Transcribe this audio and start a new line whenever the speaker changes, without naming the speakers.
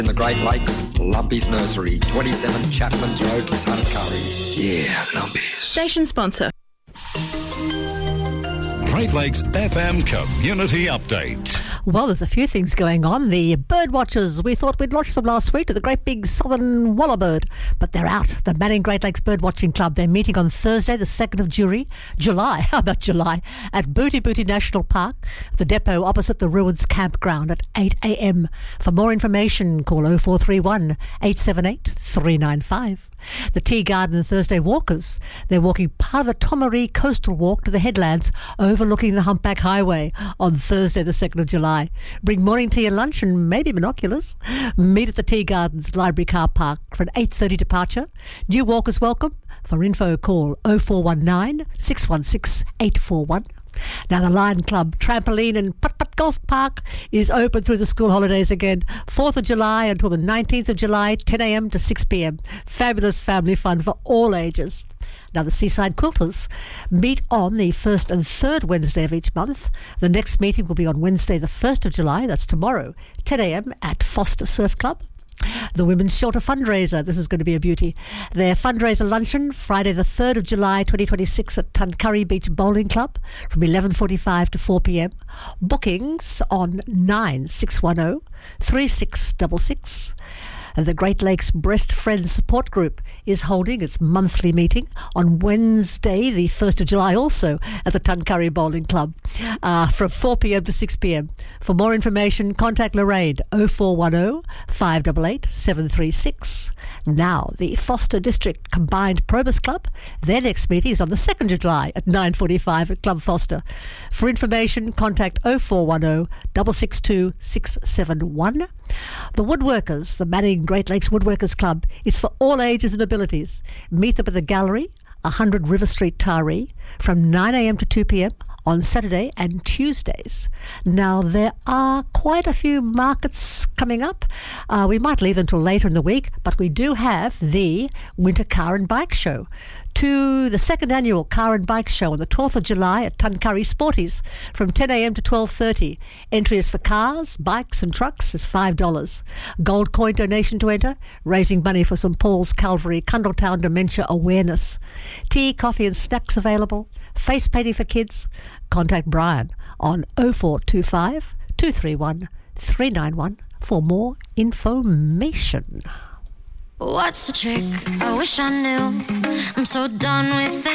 in the Great Lakes, Lumpy's Nursery, 27 Chapman's Road, Tuncurry. Yeah, Lumpy's.
Station sponsor.
Great Lakes FM Community Update.
Well, there's a few things going on. The bird watchers, we thought we'd watch them last week to the great big southern wallabird, but they're out. The Manning Great Lakes Bird Watching Club, they're meeting on Thursday, the 2nd of July, at Booty Booty National Park, the depot opposite the Ruins Campground at 8 a.m. For more information, call 0431 878 395. The Tea Garden Thursday walkers, they're walking part of the Tomaree Coastal Walk to the headlands overlooking the Humpback Highway on Thursday, the 2nd of July. Bring morning tea and lunch and maybe binoculars. Meet at the Tea Gardens Library Car Park for an 8:30 departure. New walkers welcome. For info, call 0419 616 841. Now, the Lion Club Trampoline and Putt-Putt Golf Park is open through the school holidays again. 4th of July until the 19th of July, 10 a.m. to 6 p.m. Fabulous family fun for all ages. Now, the Seaside Quilters meet on the 1st and 3rd Wednesday of each month. The next meeting will be on Wednesday, the 1st of July. That's tomorrow, 10 a.m. at Foster Surf Club. The Women's Shelter Fundraiser, this is going to be a beauty. Their fundraiser luncheon, Friday the 3rd of July 2026 at Tuncurry Beach Bowling Club from 11:45 to 4 p.m. Bookings on 9610 3666. And the Great Lakes Breast Friends Support Group is holding its monthly meeting on Wednesday, the 1st of July, also at the Tuncurry Bowling Club from 4 p.m. to 6 p.m. For more information, contact Lorraine 0410 588 736. Now, the Foster District Combined Probus Club, their next meeting is on the 2nd of July at 9:45 at Club Foster. For information, contact 0410 662 671. The Woodworkers, the Manning Great Lakes Woodworkers Club, it's for all ages and abilities. Meet them at the Gallery, 100 River Street, Taree, from 9 a.m. to 2 p.m. on Saturday and Tuesdays. Now, there are quite a few markets coming up. We might leave them until later in the week, but we do have the Winter Car and Bike Show. To the second annual Car and Bike Show on the 12th of July at Tuncurry Sporties from 10 a.m. to 12:30. Entry is for cars, bikes and trucks is $5. Gold coin donation to enter, raising money for St Paul's Calvary Cundletown Dementia Awareness. Tea, coffee and snacks available. Face painting for kids. Contact Brian on 0425 231 391 for more information.
What's the trick? I wish I knew. I'm so done with